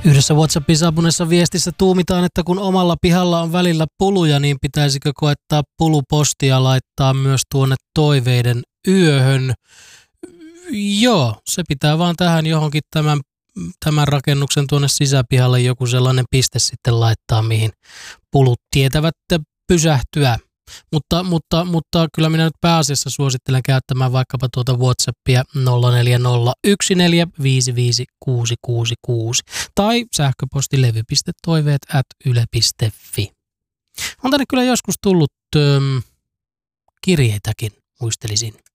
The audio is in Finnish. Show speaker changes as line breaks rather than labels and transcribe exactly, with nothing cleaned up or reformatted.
Yhdessä WhatsAppin saapuneessa viestissä tuumitaan, että kun omalla pihalla on välillä puluja, niin pitäisikö koettaa pulupostia laittaa myös tuonne toiveiden yöhön. Joo, se pitää vaan tähän johonkin tämän, tämän rakennuksen tuonne sisäpihalle joku sellainen piste sitten laittaa, mihin pulut tietävät pysähtyä. Mutta, mutta, mutta kyllä minä nyt pääasiassa suosittelen käyttämään vaikkapa tuota WhatsAppia nolla neljä nolla yksi neljä viisi viisi kuusi kuusi kuusi tai sähköposti levy piste toiveet ät yle piste fi. On tänne kyllä joskus tullut öm, kirjeitäkin, muistelisin.